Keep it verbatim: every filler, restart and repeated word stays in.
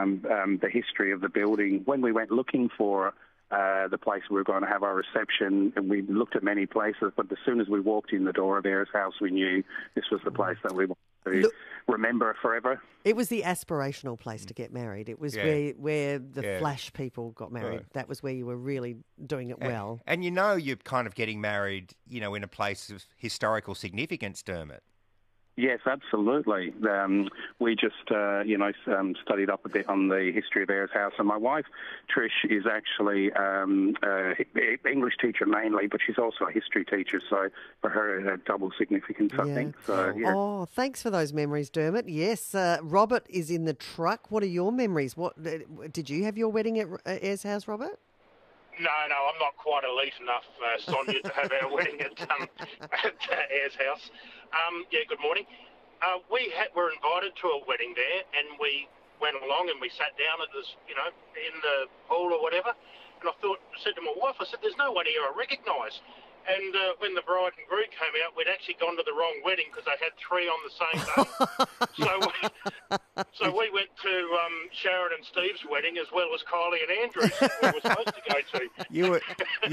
um, um, the history of the building. When we went looking for uh, the place we were going to have our reception, and we looked at many places, but as soon as we walked in the door of Ayers House, we knew this was the place that we wanted to Look, remember forever. It was the aspirational place to get married. It was yeah. where where the yeah. flash people got married. Right. That was where you were really doing it well. And, and you know you're kind of getting married, you know, in a place of historical significance, Dermot. Yes, absolutely. Um, we just, uh, you know, um, studied up a bit on the history of Ayers House, and my wife, Trish, is actually um, an English teacher mainly, but she's also a history teacher, so for her it had double significance, I Yeah. think. So, yeah. Oh, thanks for those memories, Dermot. Yes, uh, Robert is in the truck. What are your memories? What uh, did you have your wedding at uh, Ayers House, Robert? No, no, I'm not quite elite enough, uh, Sonia, to have our wedding at, um, at uh, Ayers House. Um, yeah, good morning. Uh, we had, were invited to a wedding there, and we went along and we sat down at this, you know, in the hall or whatever. And I thought, I said to my wife, I said, "There's no one here I recognise." And uh, when the bride and groom came out, we'd actually gone to the wrong wedding because they had three on the same day. so, we, so we went to um, Sharon and Steve's wedding as well as Kylie and Andrew's, we were supposed to go to. You were.